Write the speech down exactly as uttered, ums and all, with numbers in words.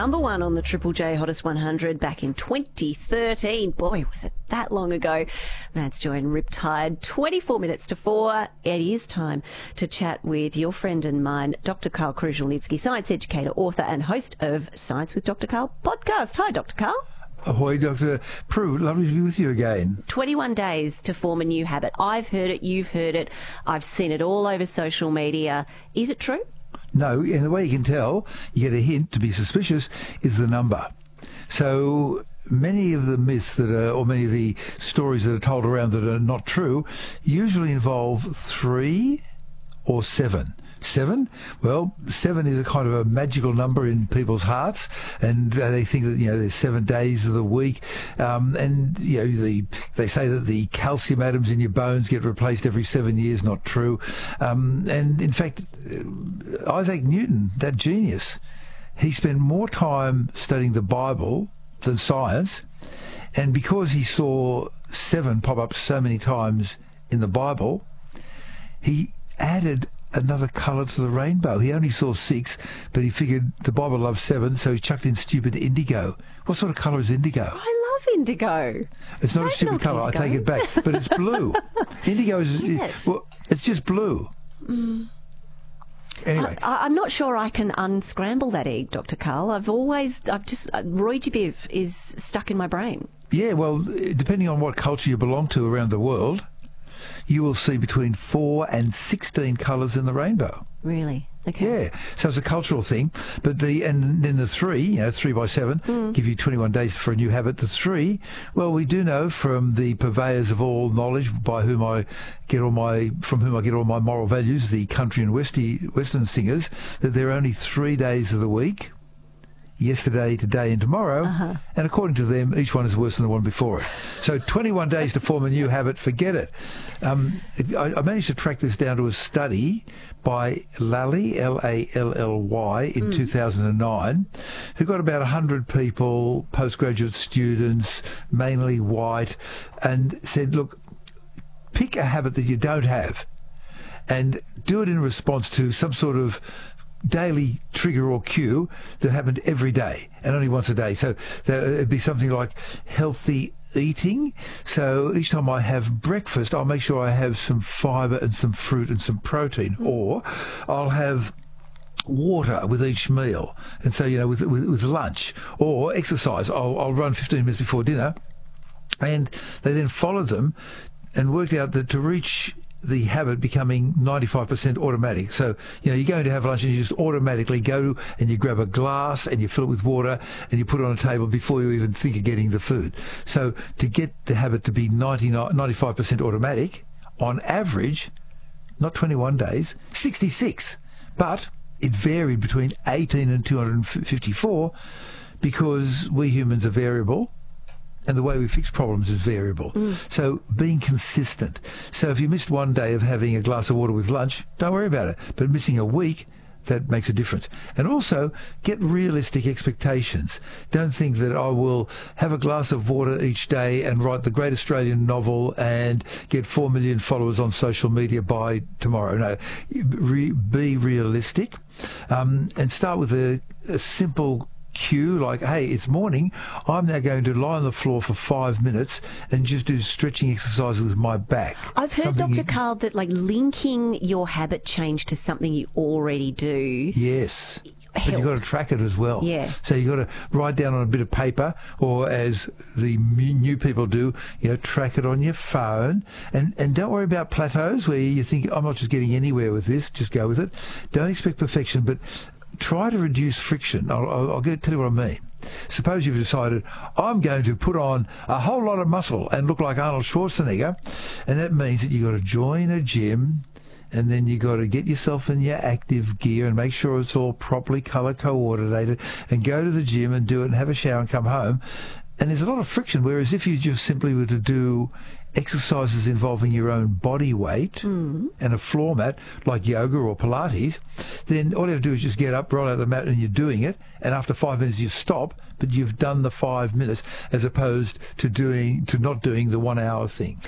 number one on the Triple J Hottest one hundred back in twenty thirteen. Boy, was it that long ago. Mads Joy and Riptide. twenty-four minutes to four. It is time to chat with your friend and mine, Doctor Karl Kruszelnicki, science educator, author and host of Science with Doctor Karl podcast. Hi, Doctor Karl. Ahoy, Doctor Prue. Lovely to be with you again. twenty-one days to form a new habit. I've heard it, you've heard it, I've seen it all over social media. Is it true? No, and the way you can tell, you get a hint to be suspicious, is the number. So many of the myths that are, or many of the stories that are told around that are not true, usually involve three or seven. Seven? Well, seven is a kind of a magical number in people's hearts, and uh, they think that, you know, there's seven days of the week, um, and, you know, the, they say that the calcium atoms in your bones get replaced every seven years. Not true. Um, and, in fact, Isaac Newton, that genius, he spent more time studying the Bible than science, and because he saw seven pop up so many times in the Bible, he added another colour to the rainbow. He only saw six, but he figured the Bible loves seven, so he chucked in stupid indigo. What sort of colour is indigo? I love indigo. It's not a stupid colour, I take it back, but it's blue. Indigo is, is it? it? Well, it's just blue. Mm. Anyway. I, I'm not sure I can unscramble that egg, Doctor Karl. I've always, I've just, uh, Roy G. Biv is stuck in my brain. Yeah, well, depending on what culture you belong to around the world, you will see between four and sixteen colours in the rainbow. Really? Okay. Yeah, so it's a cultural thing. But the and then the three, you know, three by seven, mm. give you twenty-one days for a new habit. The three, well, we do know from the purveyors of all knowledge, by whom I get all my, from whom I get all my moral values, the country and westy, western singers, that there are only three days of the week. Yesterday, today and tomorrow, uh-huh. and according to them, each one is worse than the one before it. So twenty-one days to form a new habit, forget it. Um, I, I managed to track this down to a study by Lally, L A L L Y, in mm. two thousand nine, who got about one hundred people, postgraduate students, mainly white, and said, look, pick a habit that you don't have and do it in response to some sort of daily trigger or cue that happened every day and only once a day. So it'd be something like healthy eating. So each time I have breakfast, I'll make sure I have some fibre and some fruit and some protein, mm. or I'll have water with each meal. And so, you know, with with, with lunch, or exercise, I'll, I'll run fifteen minutes before dinner. And they then followed them and worked out that to reach the habit becoming ninety-five percent automatic. So, you know, you're going to have lunch and you just automatically go and you grab a glass and you fill it with water and you put it on a table before you even think of getting the food. So to get the habit to be ninety-nine, ninety-five percent automatic, on average, not twenty-one days, sixty-six. But it varied between eighteen and two hundred fifty-four because we humans are variable. And the way we fix problems is variable. Mm. So being consistent. So if you missed one day of having a glass of water with lunch, don't worry about it. But missing a week, that makes a difference. And also, get realistic expectations. Don't think that I will have a glass of water each day and write the great Australian novel and get four million followers on social media by tomorrow. No, Re- be realistic, um, and start with a, a simple cue, like, hey, it's morning, I'm now going to lie on the floor for five minutes and just do stretching exercises with my back. I've heard, something Doctor you... Karl, that like linking your habit change to something you already do. Yes. Helps. But you've got to track it as well. Yeah. So you've got to write down on a bit of paper, or as the new people do, you know, track it on your phone. And, and don't worry about plateaus where you think, I'm not just getting anywhere with this, just go with it. Don't expect perfection, but try to reduce friction. I'll, I'll, I'll get, tell you what I mean. Suppose you've decided, I'm going to put on a whole lot of muscle and look like Arnold Schwarzenegger, and that means that you've got to join a gym, and then you've got to get yourself in your active gear and make sure it's all properly colour coordinated, and go to the gym and do it and have a shower and come home. And there's a lot of friction, whereas if you just simply were to do exercises involving your own body weight mm. and a floor mat, like yoga or Pilates, then all you have to do is just get up, roll out the mat, and you're doing it. And after five minutes, you stop, but you've done the five minutes, as opposed to doing to not doing the one-hour thing.